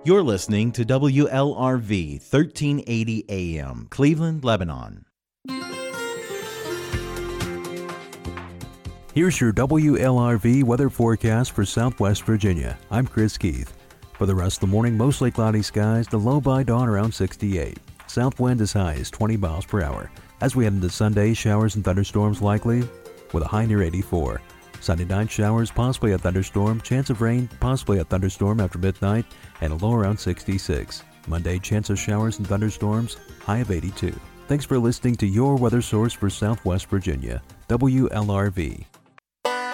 You're listening to WLRV 1380 AM, Cleveland, Lebanon. Here's your WLRV weather forecast for Southwest Virginia. I'm Chris Keith. For the rest of the morning, mostly cloudy skies, the low by dawn around 68. South wind as high as 20 miles per hour. As we head into Sunday, showers and thunderstorms likely, with a high near 84. Sunday night showers, possibly a thunderstorm, chance of rain, possibly a thunderstorm after midnight, and a low around 66. Monday, chance of showers and thunderstorms, high of 82. Thanks for listening to your weather source for Southwest Virginia, WLRV.